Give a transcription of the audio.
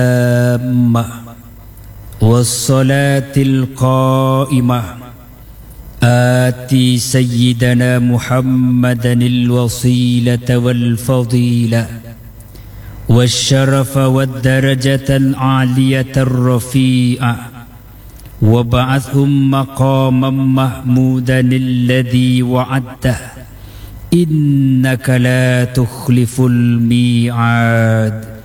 والصلاة القائمة آتي سيدنا محمدا الوصيلة والفضيلة والشرف والدرجة العالية الرفيعة وبعثهم مقاما محمودا الذي وعدته إنك لا تخلف الميعاد